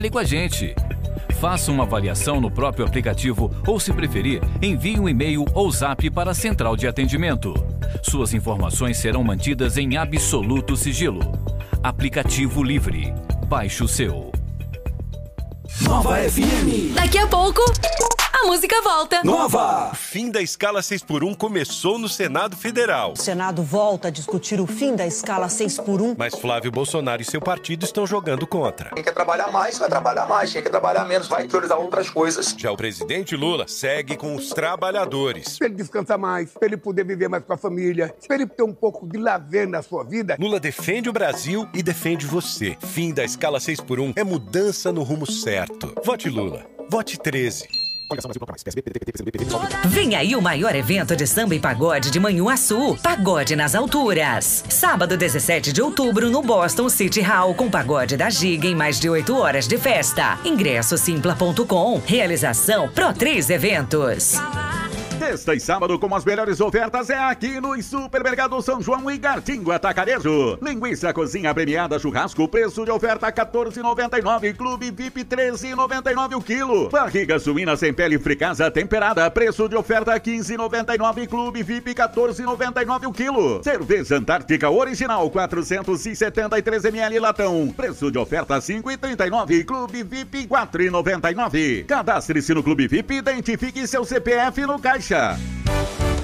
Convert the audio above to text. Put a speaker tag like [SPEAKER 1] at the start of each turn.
[SPEAKER 1] com a gente. Faça uma avaliação no próprio aplicativo ou, se preferir, envie um e-mail ou zap para a central de atendimento. Suas informações serão mantidas em absoluto sigilo. Aplicativo Livre. Baixe o seu.
[SPEAKER 2] Nova FM.
[SPEAKER 3] Daqui a pouco, a música volta.
[SPEAKER 2] Nova!
[SPEAKER 4] O fim da escala 6x1 começou no Senado Federal.
[SPEAKER 5] O Senado volta a discutir o fim da escala 6x1.
[SPEAKER 4] Mas Flávio Bolsonaro e seu partido estão jogando contra.
[SPEAKER 6] Quem quer trabalhar mais, vai trabalhar mais. Quem quer trabalhar menos, vai priorizar outras coisas.
[SPEAKER 4] Já o presidente Lula segue com os trabalhadores.
[SPEAKER 7] Pra ele descansar mais, pra ele poder viver mais com a família, pra ele ter um pouco de lazer na sua vida.
[SPEAKER 4] Lula defende o Brasil e defende você. Fim da escala 6x1 é mudança no rumo certo. Vote Lula. Vote 13.
[SPEAKER 8] Vem aí o maior evento de samba e pagode de Manhuaçu, Pagode nas Alturas. Sábado 17 de outubro no Boston City Hall, com pagode da Giga em mais de 8 horas de festa. Ingresso simpla.com. Realização Pro 3 Eventos.
[SPEAKER 9] Sexta e sábado com as melhores ofertas é aqui no Supermercado São João e Gartinho Atacarejo. Linguiça cozinha premiada churrasco, preço de oferta R$14,99. Clube VIP R$13,99 o quilo. Barriga suína sem pele fricasa temperada, preço de oferta R$15,99. Clube VIP R$14,99 o quilo. Cerveja Antártica original 473 ml latão, preço de oferta R$5,39. Clube VIP R$4,99. Cadastre-se no Clube VIP e identifique seu CPF no caixa.